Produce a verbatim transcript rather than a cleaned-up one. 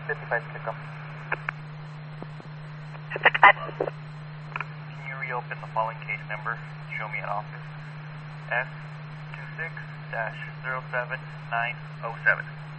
fifty-five Kiko. fifty-five. Can you reopen the following case number? Show me at office. S two six dash zero seven nine zero seven.